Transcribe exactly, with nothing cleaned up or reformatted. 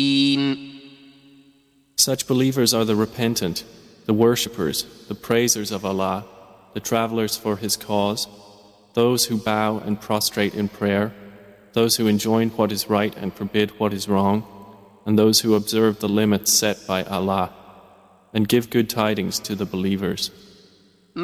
Such believers are the repentant, the worshippers, the praisers of Allah, the travelers for His cause, those who bow and prostrate in prayer, those who enjoin what is right and forbid what is wrong, and those who observe the limits set by Allah, and give good tidings to the believers.